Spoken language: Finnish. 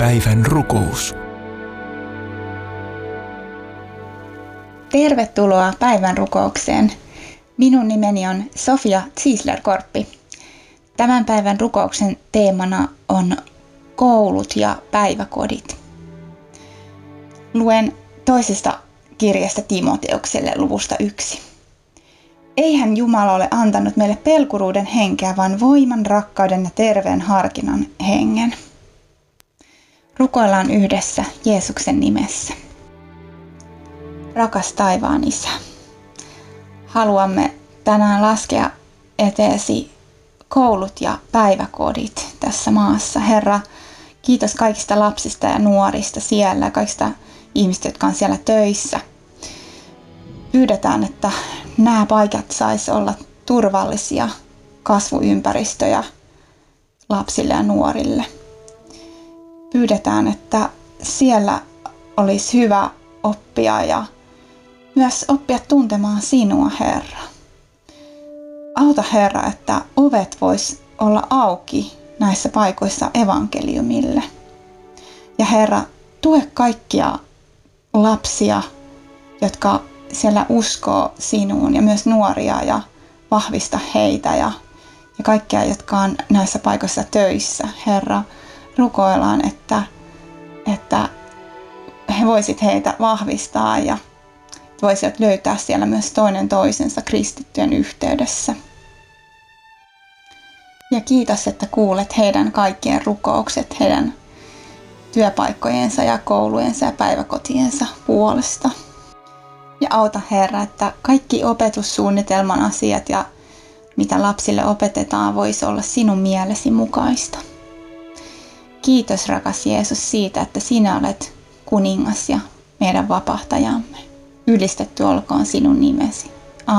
Päivän rukous. Tervetuloa päivän rukoukseen. Minun nimeni on Sofia Ziesler-Korppi. Tämän päivän rukouksen teemana on koulut ja päiväkodit. Luen toisesta kirjasta Timoteukselle luvusta 1. Eihän Jumala ole antanut meille pelkuruuden henkeä, vaan voiman, rakkauden ja terveen harkinnan hengen. Rukoillaan yhdessä Jeesuksen nimessä. Rakas taivaan Isä, haluamme tänään laskea eteesi koulut ja päiväkodit tässä maassa. Herra, kiitos kaikista lapsista ja nuorista siellä, kaikista ihmistä, jotka on siellä töissä. Pyydetään, että nämä paikat sais olla turvallisia kasvuympäristöjä lapsille ja nuorille. Pyydetään, että siellä olisi hyvä oppia ja myös oppia tuntemaan sinua, Herra. Auta, Herra, että ovet vois olla auki näissä paikoissa evankeliumille. Ja Herra, tue kaikkia lapsia, jotka siellä uskoo sinuun, ja myös nuoria, ja vahvista heitä ja kaikkia, jotka on näissä paikoissa töissä. Herra, rukoillaan, että he voisit heitä vahvistaa ja voisivat löytää siellä myös toinen toisensa kristittyjen yhteydessä. Ja kiitos, että kuulet heidän kaikkien rukoukset, heidän työpaikkojensa ja koulujensa ja päiväkotiensa puolesta. Ja auta, Herra, että kaikki opetussuunnitelman asiat ja mitä lapsille opetetaan voisi olla sinun mielesi mukaista. Kiitos, rakas Jeesus, siitä, että sinä olet kuningas ja meidän vapahtajamme. Ylistetty olkoon sinun nimesi.